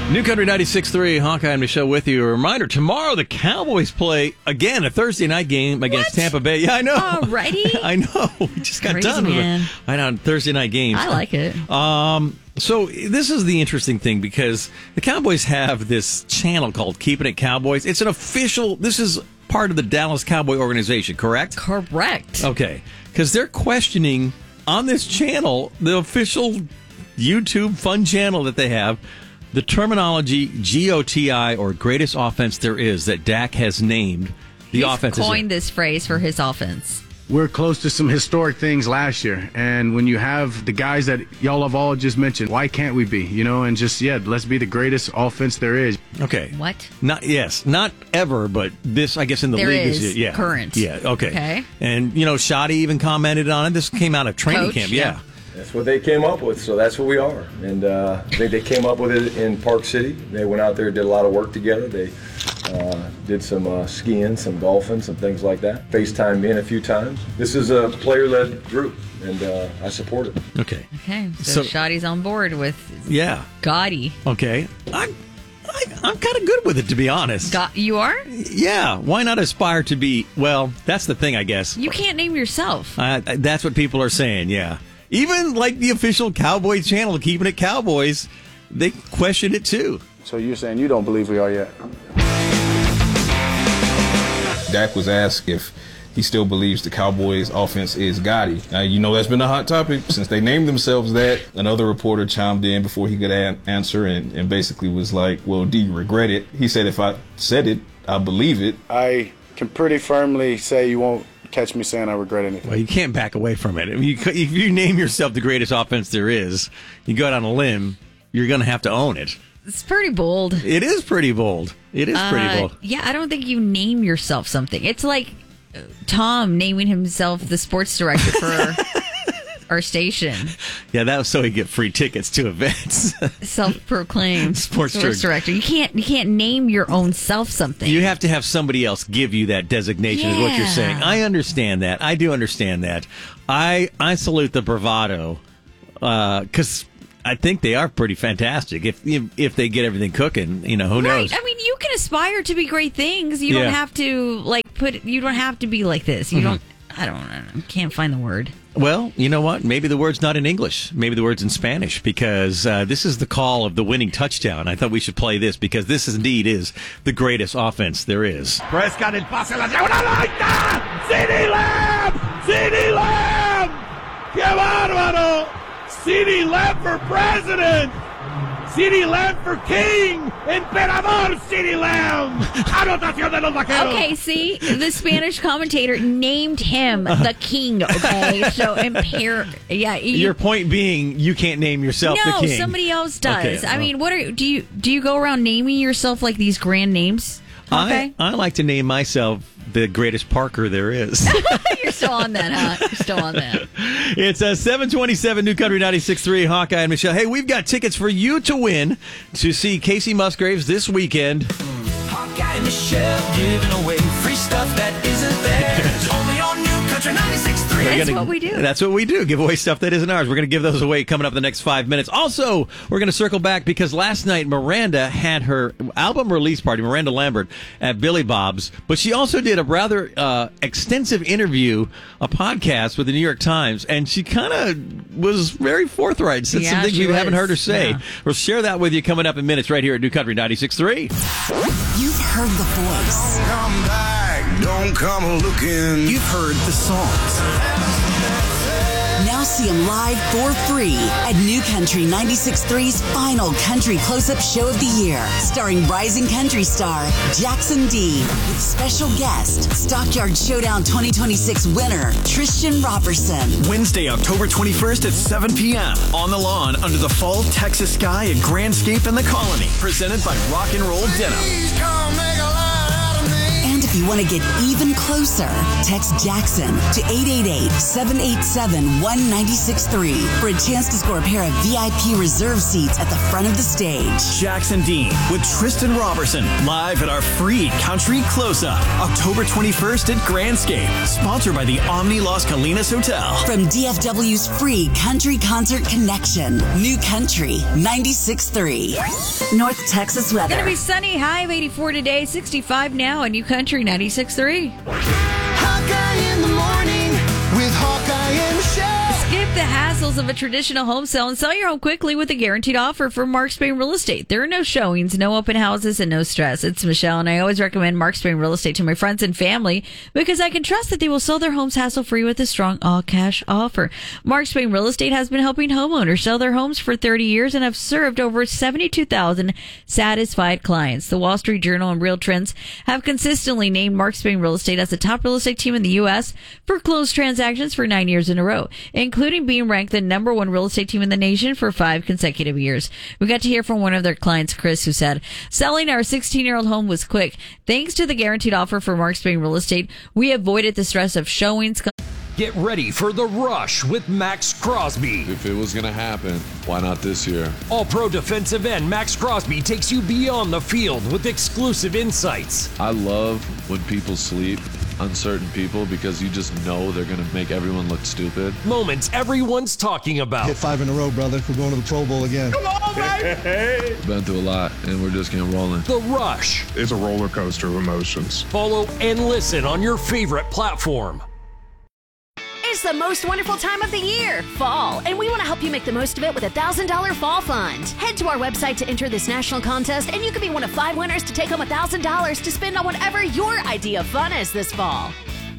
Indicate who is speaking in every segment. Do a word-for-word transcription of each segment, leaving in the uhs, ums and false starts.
Speaker 1: New Country ninety-six point three, Hawkeye and Michelle with you. A reminder, tomorrow the Cowboys play, again, a Thursday night game against
Speaker 2: What?
Speaker 1: Tampa Bay. Yeah, I know.
Speaker 2: Alrighty?
Speaker 1: I know. We just got
Speaker 2: Crazy,
Speaker 1: done with
Speaker 2: man.
Speaker 1: it. I know, Thursday night games.
Speaker 2: I like it.
Speaker 1: Um, so this is the interesting thing because the Cowboys have this channel called Keeping It Cowboys. It's an official, this is part of the Dallas Cowboy organization, correct?
Speaker 2: Correct.
Speaker 1: Okay. Because they're questioning on this channel, the official YouTube fun channel that they have, the terminology G O T I, or greatest offense there is, that Dak has named the
Speaker 2: He's
Speaker 1: offense.
Speaker 2: coined this phrase for his offense.
Speaker 3: We're close to some historic things last year, and when you have the guys that y'all have all just mentioned, why can't we be? You know, and just, yeah, let's be the greatest offense there is.
Speaker 1: Okay.
Speaker 2: What?
Speaker 1: Not yes, not ever, but this, I guess, in the
Speaker 2: There
Speaker 1: league
Speaker 2: is
Speaker 1: yeah,
Speaker 2: current.
Speaker 1: Yeah. Okay.
Speaker 2: Okay.
Speaker 1: And you know, Shoddy even commented on it. This came out of training
Speaker 2: Coach,
Speaker 1: camp.
Speaker 2: yeah.
Speaker 1: Yeah.
Speaker 4: That's what they came up with, so that's what we are. And uh, I think they came up with it in Park City. They went out there, did a lot of work together. They uh, did some uh, skiing, some golfing, some things like that. FaceTime me in a few times. This is a player-led group, and uh, I support it.
Speaker 1: Okay.
Speaker 2: Okay. So,
Speaker 1: So-
Speaker 2: Shoddy's on board with
Speaker 1: Yeah.
Speaker 2: Gotti.
Speaker 1: Okay. I'm. I, I'm kind of good with it, to be honest.
Speaker 2: Got you are?
Speaker 1: Yeah. Why not aspire to be? Well, that's the thing, I guess.
Speaker 2: You can't name yourself.
Speaker 1: Uh, that's what people are saying, yeah. Even like the official Cowboy channel, Keeping It Cowboys, they question it too.
Speaker 3: So you're saying you don't believe we are yet?
Speaker 5: Dak was asked if he still believes the Cowboys' offense is Gotti. Uh, you know, that's been a hot topic since they named themselves that. Another reporter chimed in before he could an- answer and, and basically was like, well, do you regret it? He said, if I said it, I believe it.
Speaker 3: I can pretty firmly say you won't catch me saying I regret anything.
Speaker 1: Well, you can't back away from it. I mean, you, if you name yourself the greatest offense there is, you go out on a limb, you're going to have to own it.
Speaker 2: It's pretty bold.
Speaker 1: It is pretty bold. It is pretty
Speaker 2: Uh,
Speaker 1: bold.
Speaker 2: yeah, I don't think you name yourself something. It's like uh, Tom naming himself the sports director for our station.
Speaker 1: Yeah, that was so he get free tickets to events.
Speaker 2: Self-proclaimed
Speaker 1: Sports
Speaker 2: sports,
Speaker 1: dir-
Speaker 2: director. You can't you can't name your own self something.
Speaker 1: You have to have somebody else give you that designation, is what you're
Speaker 2: Yeah.
Speaker 1: saying. I understand that. I do understand that. I I salute the bravado because I think they are pretty fantastic. If if they get everything cooking, you know, who
Speaker 2: Right.
Speaker 1: knows?
Speaker 2: I mean, you can aspire to be great things. You
Speaker 1: Yeah.
Speaker 2: don't have to like put. You don't have to be like this. You don't. I don't. I can't find the word.
Speaker 1: Well, you know what? Maybe the word's not in English. Maybe the word's in Spanish because uh, this is the call of the winning touchdown. I thought we should play this because this indeed is the greatest offense there is.
Speaker 6: Prescott el pase a la diagonal. ¡Ahí está! ¡CeeDee Lamb! ¡CeeDee Lamb! ¡Qué bárbaro! ¡CeeDee Lamb for president! ¡CeeDee Lamb for king! ¡Emperador CeeDee Lamb! ¡Anotación de los vaqueros!
Speaker 2: Okay, see, the Spanish commentator named him the king. Okay, so impair. Yeah, you,
Speaker 1: Your point being, you can't name yourself
Speaker 2: no,
Speaker 1: the king.
Speaker 2: somebody else does.
Speaker 1: Okay,
Speaker 2: I
Speaker 1: well.
Speaker 2: mean, what are do you do? You go around naming yourself like these grand names? Okay,
Speaker 1: I, I like to name myself the greatest Parker there is.
Speaker 2: you're still on that, huh? You're still on that.
Speaker 1: It's a seven twenty-seven New Country ninety-six point three, Hawkeye and Michelle. Hey, we've got tickets for you to win to see Casey Musgraves this weekend.
Speaker 7: Hawkeye and Michelle giving away free stuff that isn't theirs. Only on New Country ninety-six point three.
Speaker 1: We're
Speaker 2: That's
Speaker 1: gonna-
Speaker 2: what we do.
Speaker 1: That's what we do. Give away stuff that isn't ours. We're going to give those away coming up in the next five minutes. Also, we're going to circle back because last night Miranda had her album release party, Miranda Lambert, at Billy Bob's, but she also did a rather uh, extensive interview, a podcast with the New York Times, and she kind of was very forthright, said
Speaker 2: Yeah,
Speaker 1: some things
Speaker 2: she
Speaker 1: you haven't
Speaker 2: was.
Speaker 1: heard her say.
Speaker 2: Yeah.
Speaker 1: We'll share that with you coming up in minutes right here at New Country ninety-six point three.
Speaker 8: You've heard the voice.
Speaker 7: Come back, don't come looking.
Speaker 8: You've heard the songs. Now see him live for free at New Country ninety-six point three's final Country Close-Up Show of the Year, starring rising country star Jackson D, with special guest Stockyard Showdown twenty twenty-six winner Tristan Robertson.
Speaker 9: Wednesday, October twenty-first at seven p.m. on the lawn under the fall Texas sky at Grandscape in the Colony. Presented by Rock and Roll Denim.
Speaker 7: Please come make a line out of me.
Speaker 8: And if If you want to get even closer, text Jackson to eight eight eight, seven eight seven, one nine six three for a chance to score a pair of V I P reserve seats at the front of the stage.
Speaker 9: Jackson Dean with Tristan Robertson live at our free Country Close-Up, October twenty-first at Grandscape, sponsored by the Omni Las Colinas Hotel.
Speaker 8: From D F W's free Country Concert Connection, New Country ninety-six point three. North Texas weather.
Speaker 2: Going to be sunny, high of eighty-four today, sixty-five now on New Country ninety-six point three.
Speaker 7: Hawkeye in the morning with Hawkeye and Michelle.
Speaker 2: Skip the hassles of a traditional home sale and sell your home quickly with a guaranteed offer from Mark Spain Real Estate. There are no showings, no open houses, and no stress. It's Michelle, and I always recommend Mark Spain Real Estate to my friends and family because I can trust that they will sell their homes hassle-free with a strong all-cash offer. Mark Spain Real Estate has been helping homeowners sell their homes for thirty years and have served over seventy-two thousand satisfied clients. The Wall Street Journal and Real Trends have consistently named Mark Spain Real Estate as the top real estate team in the U S for closed transactions for nine years in a row, including being ranked the number one real estate team in the nation for five consecutive years. We got to hear from one of their clients, Chris, who said, selling our sixteen-year-old home was quick. Thanks to the guaranteed offer for Mark Spain Real Estate, we avoided the stress of showings.
Speaker 10: Get ready for The Rush with Max Crosby.
Speaker 11: If it was going to happen, why not this year?
Speaker 10: All-pro defensive end Max Crosby takes you beyond the field with exclusive insights.
Speaker 11: I love when people sleep, uncertain people, because you just know they're going to make everyone look stupid.
Speaker 10: Moments everyone's talking about.
Speaker 12: Hit five in a row, brother. We're going to the Pro Bowl again.
Speaker 10: Come on, baby!
Speaker 11: Been through a lot, and we're just getting rolling.
Speaker 10: The Rush.
Speaker 13: It's a roller coaster of emotions.
Speaker 10: Follow and listen on your favorite platform.
Speaker 14: It's the most wonderful time of the year, fall, and we want to help you make the most of it with a one thousand dollars Fall Fund. Head to our website to enter this national contest, and you could be one of five winners to take home one thousand dollars to spend on whatever your idea of fun is this fall.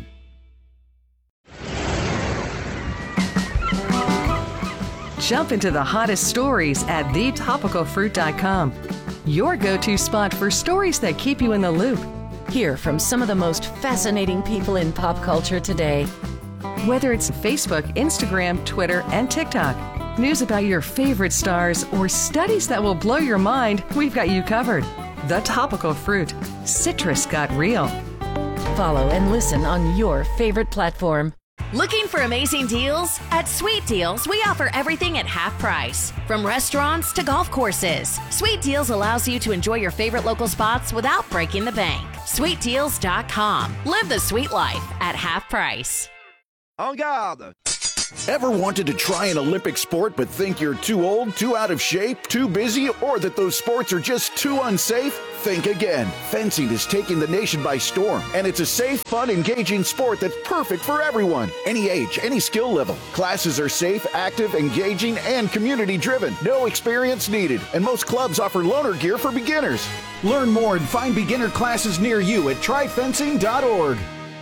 Speaker 15: Jump into the hottest stories at the topical fruit dot com. Your go-to spot for stories that keep you in the loop.
Speaker 16: Hear from some of the most fascinating people in pop culture today.
Speaker 15: Whether it's Facebook, Instagram, Twitter, and TikTok, news about your favorite stars, or studies that will blow your mind, we've got you covered. The Topical Fruit. Citrus got real.
Speaker 16: Follow and listen on your favorite platform.
Speaker 14: Looking for amazing deals? At Sweet Deals, we offer everything at half price. From restaurants to golf courses, Sweet Deals allows you to enjoy your favorite local spots without breaking the bank. sweet deals dot com. Live the sweet life at half price.
Speaker 17: En garde! Ever wanted to try an Olympic sport but think you're too old, too out of shape, too busy, or that those sports are just too unsafe? Think again. Fencing is taking the nation by storm, and it's a safe, fun, engaging sport that's perfect for everyone. Any age, any skill level. Classes are safe, active, engaging, and community-driven. No experience needed, and most clubs offer loaner gear for beginners. Learn more and find beginner classes near you at try fencing dot org.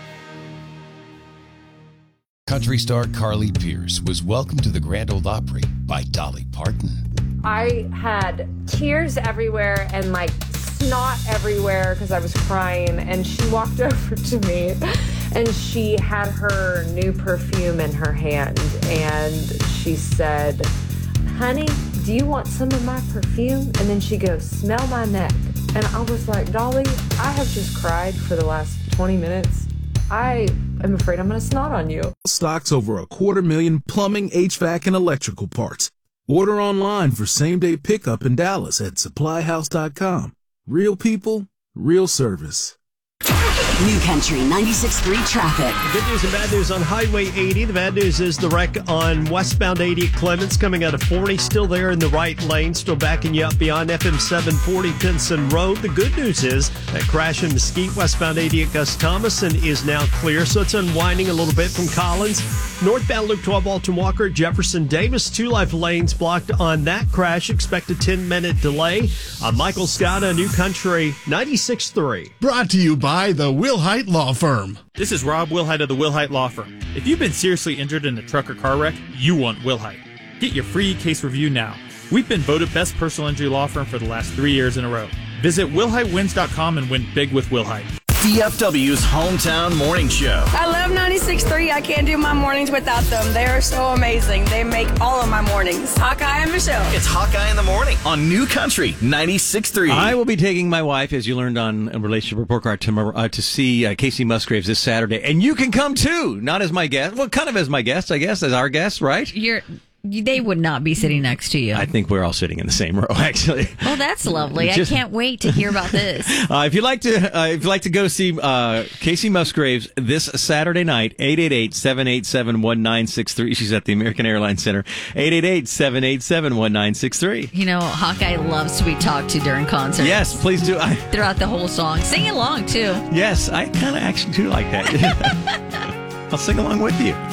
Speaker 18: Country star Carly Pearce was welcomed to the Grand Ole Opry by Dolly Parton.
Speaker 19: I had tears everywhere and like snot everywhere because I was crying, and she walked over to me and she had her new perfume in her hand and she said, "Honey, do you want some of my perfume?" And then she goes, "Smell my neck." And I was like, "Dolly, I have just cried for the last twenty minutes. I am afraid I'm going to snot on you."
Speaker 20: Stocks over a quarter million plumbing, H V A C, and electrical parts. Order online for same-day pickup in Dallas at supply house dot com. Real people, real service.
Speaker 8: New Country ninety-six point three traffic.
Speaker 21: Good news and bad news on Highway eighty. The bad news is the wreck on westbound eighty at Clements coming out of forty. Still there in the right lane. Still backing you up beyond F M seven forty Pinson Road. The good news is that crash in Mesquite westbound eighty at Gus Thomason is now clear. So it's unwinding a little bit from Collins. Northbound Loop twelve Alton Walker, Jefferson Davis. Two life lanes blocked on that crash. Expect a ten minute delay. I'm Michael Scott on New Country ninety-six point three.
Speaker 22: Brought to you by the Wilhite Law Firm.
Speaker 23: This is Rob Wilhite of the Wilhite Law Firm. If you've been seriously injured in a truck or car wreck, you want Wilhite. Get your free case review now. We've been voted best personal injury law firm for the last three years in a row. Visit wilhite wins dot com and win big with Wilhite.
Speaker 9: D F W's hometown morning show.
Speaker 3: I love ninety-six point three. I can't do my mornings without them. They are so amazing. They make all of my mornings. Hawkeye and Michelle.
Speaker 9: It's Hawkeye in the Morning on New Country ninety-six point three.
Speaker 1: I will be taking my wife, as you learned on a Relationship Report Card, to, uh, to see uh, Casey Musgraves this Saturday. And you can come too. Not as my guest. Well, kind of as my guest, I guess, as our guest, right?
Speaker 2: You're... They would not be sitting next to you.
Speaker 1: I think we're all sitting in the same row, actually.
Speaker 2: Oh, that's lovely.
Speaker 1: Just,
Speaker 2: I can't wait to hear about this.
Speaker 1: uh, if you'd like to, uh, if you'd like to go see uh, Casey Musgraves this Saturday night, eight eight eight, seven eight seven, one nine six three. She's at the American Airlines Center. eight eight eight, seven eight seven, one nine six three.
Speaker 2: You know, Hawkeye loves to be talked to during concerts.
Speaker 1: Yes, please do. I,
Speaker 2: Throughout the whole song. Sing along, too.
Speaker 1: Yes, I kind of actually do like that. I'll sing along with you.